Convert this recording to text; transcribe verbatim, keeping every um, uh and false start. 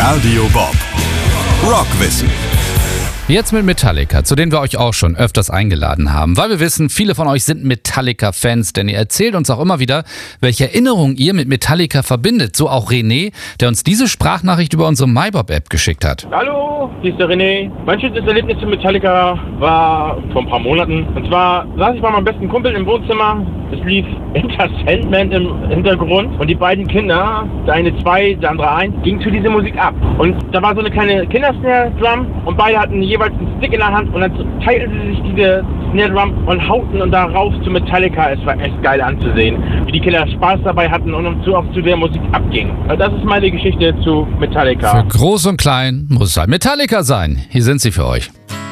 Radio Bob. Rockwissen. Jetzt mit Metallica, zu denen wir euch auch schon öfters eingeladen haben, weil wir wissen, viele von euch sind Metallica-Fans, denn ihr erzählt uns auch immer wieder, welche Erinnerungen ihr mit Metallica verbindet. So auch René, der uns diese Sprachnachricht über unsere MyBob-App geschickt hat. Hallo, hier ist der René. Mein schönstes Erlebnis mit Metallica war vor ein paar Monaten. Und zwar saß ich bei meinem besten Kumpel im Wohnzimmer. Es lief Enter Sandman im Hintergrund und die beiden Kinder, der eine zwei, der andere eins, gingen zu dieser Musik ab. Und da war so eine kleine Kindersnare-Drum und beide hatten jeweils einen Stick in der Hand und dann teilten sie sich diese Snare-Drum und hauten und da rauf zu Metallica. Es war echt geil anzusehen, wie die Kinder Spaß dabei hatten und zu oft zu der Musik abgingen. Also das ist meine Geschichte zu Metallica. Für groß und klein muss es halt Metallica sein. Hier sind sie für euch.